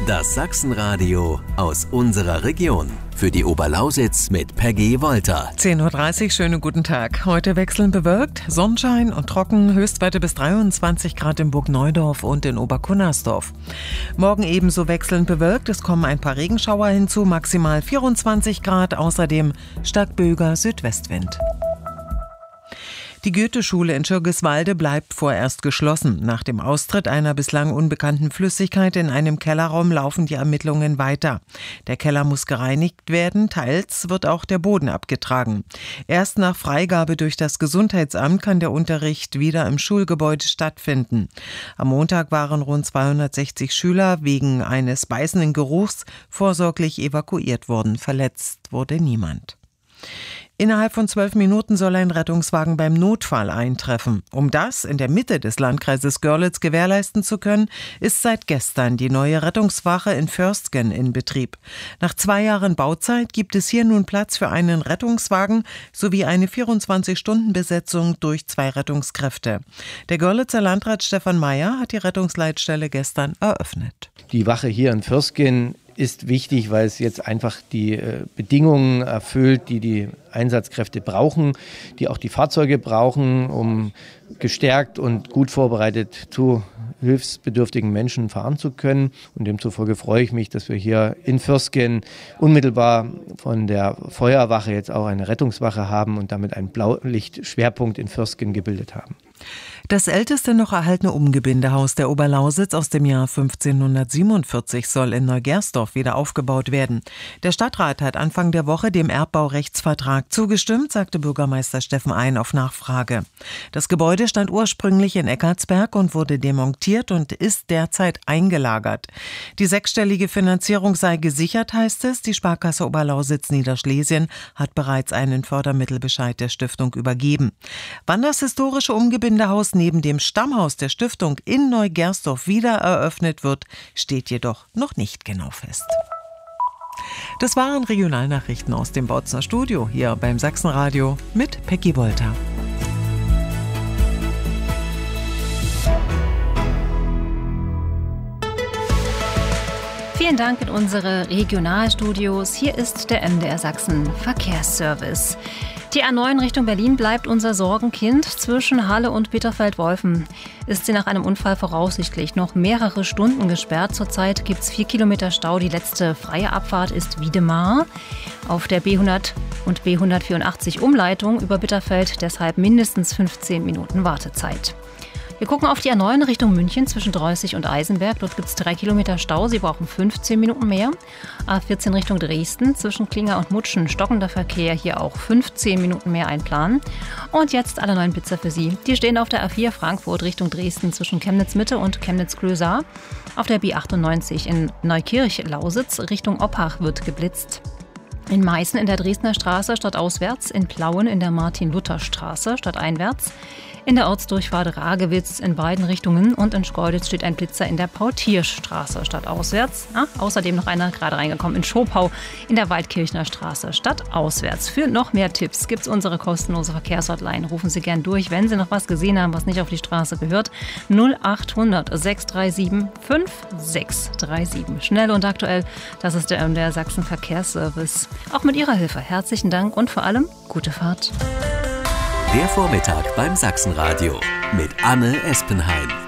Das Sachsenradio aus unserer Region. Für die Oberlausitz mit Peggy Wolter. 10.30 Uhr, schönen guten Tag. Heute wechselnd bewölkt, Sonnenschein und trocken, Höchstwerte bis 23 Grad in Burgneudorf und in Oberkunnersdorf. Morgen ebenso wechselnd bewölkt, es kommen ein paar Regenschauer hinzu, maximal 24 Grad, außerdem stark böiger Südwestwind. Die Goethe-Schule in Schirgiswalde bleibt vorerst geschlossen. Nach dem Austritt einer bislang unbekannten Flüssigkeit in einem Kellerraum laufen die Ermittlungen weiter. Der Keller muss gereinigt werden, teils wird auch der Boden abgetragen. Erst nach Freigabe durch das Gesundheitsamt kann der Unterricht wieder im Schulgebäude stattfinden. Am Montag waren rund 260 Schüler wegen eines beißenden Geruchs vorsorglich evakuiert worden. Verletzt wurde niemand. Innerhalb von 12 Minuten soll ein Rettungswagen beim Notfall eintreffen. Um das in der Mitte des Landkreises Görlitz gewährleisten zu können, ist seit gestern die neue Rettungswache in Vörstgen in Betrieb. Nach 2 Jahren Bauzeit gibt es hier nun Platz für einen Rettungswagen sowie eine 24-Stunden-Besetzung durch 2 Rettungskräfte. Der Görlitzer Landrat Stefan Meyer hat die Rettungsleitstelle gestern eröffnet. Die Wache hier in Vörstgen ist wichtig, weil es jetzt einfach die Bedingungen erfüllt, die die Einsatzkräfte brauchen, die auch die Fahrzeuge brauchen, um gestärkt und gut vorbereitet zu hilfsbedürftigen Menschen fahren zu können. Und demzufolge freue ich mich, dass wir hier in Vörstgen unmittelbar von der Feuerwache jetzt auch eine Rettungswache haben und damit einen Blaulichtschwerpunkt in Vörstgen gebildet haben. Das älteste noch erhaltene Umgebindehaus der Oberlausitz aus dem Jahr 1547 soll in Neugersdorf wieder aufgebaut werden. Der Stadtrat hat Anfang der Woche dem Erbbaurechtsvertrag zugestimmt, sagte Bürgermeister Steffen Ein auf Nachfrage. Das Gebäude stand ursprünglich in Eckartsberg und wurde demontiert und ist derzeit eingelagert. Die 6-stellige Finanzierung sei gesichert, heißt es. Die Sparkasse Oberlausitz-Niederschlesien hat bereits einen Fördermittelbescheid der Stiftung übergeben. Wann das historische Umgebindehaus neben dem Stammhaus der Stiftung in Neugersdorf wieder eröffnet wird, steht jedoch noch nicht genau fest. Das waren Regionalnachrichten aus dem Bautzner Studio hier beim Sachsenradio mit Peggy Wolter. Vielen Dank in unsere Regionalstudios. Hier ist der MDR Sachsen Verkehrsservice. Die A9 Richtung Berlin bleibt unser Sorgenkind. Zwischen Halle und Bitterfeld-Wolfen ist sie nach einem Unfall voraussichtlich noch mehrere Stunden gesperrt. Zurzeit gibt es 4 Kilometer Stau. Die letzte freie Abfahrt ist Wiedemar. Auf der B100 und B184 Umleitung über Bitterfeld deshalb mindestens 15 Minuten Wartezeit. Wir gucken auf die A9 Richtung München zwischen Dreußig und Eisenberg. Dort gibt es 3 Kilometer Stau. Sie brauchen 15 Minuten mehr. A14 Richtung Dresden zwischen Klinger und Mutschen. Stockender Verkehr, hier auch 15 Minuten mehr einplanen. Und jetzt alle neuen Blitzer für Sie. Die stehen auf der A4 Frankfurt Richtung Dresden zwischen Chemnitz Mitte und Chemnitz Klösar. Auf der B98 in Neukirch-Lausitz Richtung Oppach wird geblitzt. In Meißen in der Dresdner Straße stadtauswärts, in Plauen in der Martin-Luther-Straße stadteinwärts, in der Ortsdurchfahrt Ragewitz in beiden Richtungen und in Schkeuditz steht ein Blitzer in der Paul-Thiersch-Straße stadtauswärts. Außerdem noch einer gerade reingekommen in Schopau in der Waldkirchner Straße stadtauswärts. Für noch mehr Tipps gibt es unsere kostenlose Verkehrshotline. Rufen Sie gern durch, wenn Sie noch was gesehen haben, was nicht auf die Straße gehört. 0800 637 5637. Schnell und aktuell, das ist der MDR Sachsen Verkehrsservice. Auch mit Ihrer Hilfe herzlichen Dank und vor allem gute Fahrt. Der Vormittag beim Sachsenradio mit Anne Espenheim.